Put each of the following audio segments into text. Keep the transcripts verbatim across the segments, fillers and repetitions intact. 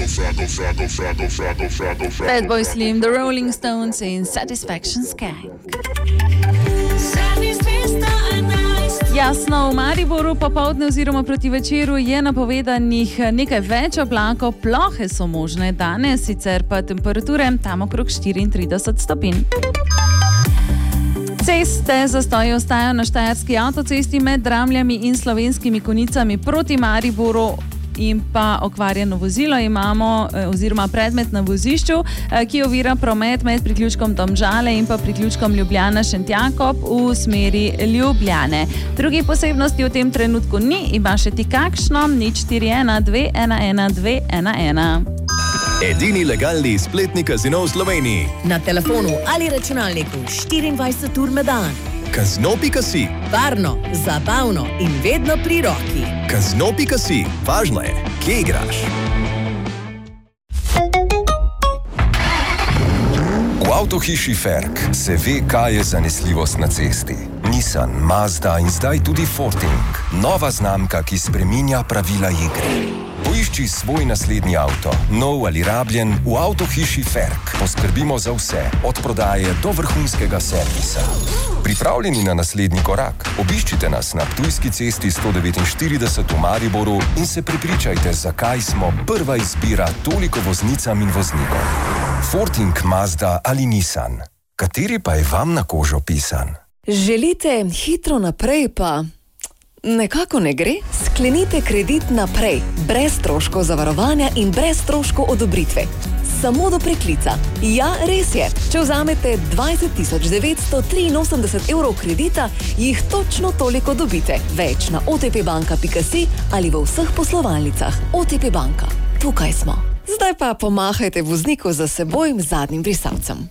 Fatboy Slim, The Rolling Stones in Satisfaction Skank. Jasno, v Mariboru popoldne oziroma proti večeru je napovedanih nekaj več oblakov, plohe so možne danes, sicer pa temperature tam okrog štiriintrideset stopinj. Ceste zastoji ostajajo na štajerski avtocesti med Dramljami in Slovenskimi Konjicami proti Mariboru in pa okvarjeno vozilo imamo oziroma predmet na vozišču, ki ovira promet med priključkom Domžale in pa priključkom Ljubljana-Šentjakob v smeri Ljubljane. Drugih posebnosti v tem trenutku ni, ima še ti kakšno, nič štiri ena dve ena ena dve ena ena. Edini legalni spletni kazino v Sloveniji. Na telefonu ali računalniku štiriindvajset ur na dan. Kazino pika si. Varno, zabavno in vedno pri roki. Kazino pika si. Važno je, kje igraš. V avtohiši Ferk se ve, kaj je zanesljivost na cesti. Nissan, Mazda in zdaj tudi Forting. Nova znamka, ki spreminja pravila igre. Poišči svoj naslednji avto, nov ali rabljen, v avtohiši Ferk. Poskrbimo za vse, od prodaje do vrhunskega servisa. Pripravljeni na naslednji korak? Obiščite nas na Ptujski cesti sto devetinštirideset v Mariboru in se prepričajte, zakaj smo prva izbira toliko voznicam in voznikom. Forting, Mazda ali Nissan. Kateri pa je vam na kožo pisan? Želite hitro naprej, pa nekako ne gre? Sklenite kredit naprej, brez stroškov zavarovanja in brez stroškov odobritve. Samo do preklica. Ja, res je. Če vzamete dvajset tisoč devetsto triinosemdeset evrov kredita, jih točno toliko dobite. Več na o te pe banka pika si ali v vseh poslovalnicah. O te pe banka. Tukaj smo. Zdaj pa pomahajte vozniku za seboj zadnjim brisalcem.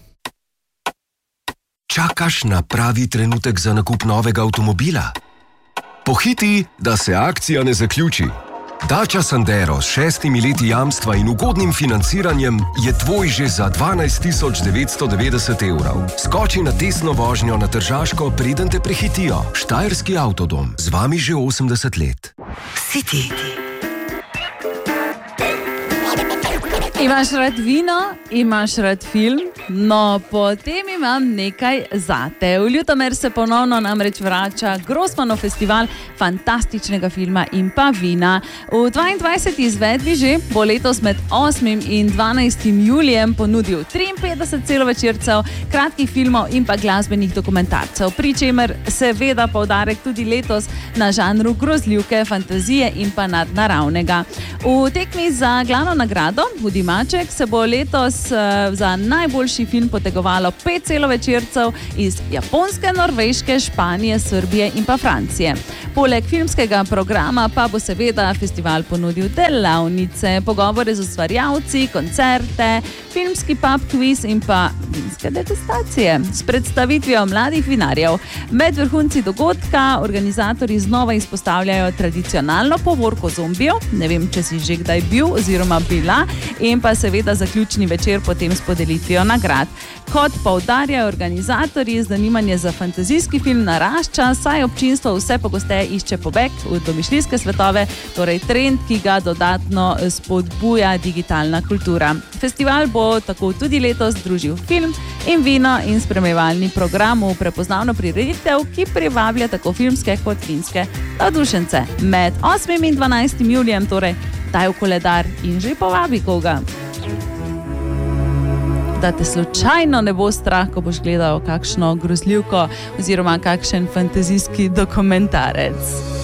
Čakaš na pravi trenutek za nakup novega avtomobila? Pohiti, da se akcija ne zaključi. Dacia Sandero s šestimi leti jamstva in ugodnim financiranjem je tvoj že za dvanajst tisoč devetsto devetdeset evrov. Skoči na testno vožnjo na Tržaško, preden te prehitijo. Štajerski avtodom, z vami že osemdeset let. City. Imaš rad vino, imaš rad film, no potem imam nekaj zate. V Ljutomer se ponovno namreč vrača Grossmanov festival fantastičnega filma in pa vina. V dvaindvajseti izvedbi že bo letos med osmim in dvanajstim julijem ponudil triinpetdeset celovečercev, kratkih filmov in pa glasbenih dokumentarcev, pri čemer seveda poudarek tudi letos na žanru grozljivke, fantazije in pa nadnaravnega. V tekmi za glavno nagrado Hudi maček se bo letos uh, za najboljši film potegovalo pet celovečercev iz Japonske, Norveške, Španije, Srbije in pa Francije. Poleg filmskega programa pa bo seveda festival ponudil delavnice, pogovore z ustvarjalci, koncerte, filmski pub quiz in pa vinske degustacije s predstavitvijo mladih vinarjev. Med vrhunci dogodka organizatorji znova izpostavljajo tradicionalno povorko zombijev, ne vem, če si že kdaj bil oziroma bila, in pa seveda zaključni večer potem s podelitvijo nagrad. Kot poudarjajo organizatorji, zanimanje za fantazijski film narašča, saj občinstvo vse pogosteje išče pobeg v domišljijske svetove, torej trend, ki ga dodatno spodbuja digitalna kultura. Festival bo tako tudi letos združil film in vino in spremljevalni program v prepoznavno prireditev, ki privablja tako filmske kot vinske navdušence. Med osmim in dvanajstim julijem torej daj v koledar in že povabi koga. Da te slučajno ne bo strah, ko boš gledal kakšno grozljivko oziroma kakšen fantazijski dokumentarec.